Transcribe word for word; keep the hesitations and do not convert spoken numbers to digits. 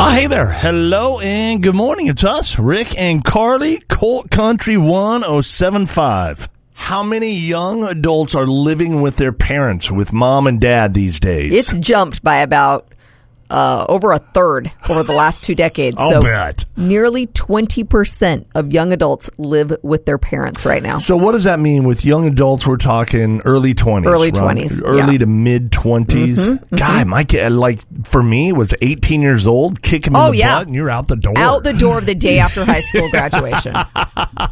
Oh, hey there. Hello and good morning. It's us, Rick and Carly, Colt Country one oh seven five. How many young adults are living with their parents, with mom and dad these days? It's jumped by about uh, over a third over the last two decades. I'll so bet. Nearly twenty percent of young adults live with their parents right now. So what does that mean? With young adults, we're talking early twenties. Early right? twenties, Early yeah. to mid-twenties. Mm-hmm, mm-hmm. God, my kid, like, for me, was eighteen years old, kick him Oh, in the yeah. butt, and you're out the door. Out the door the day after high school graduation.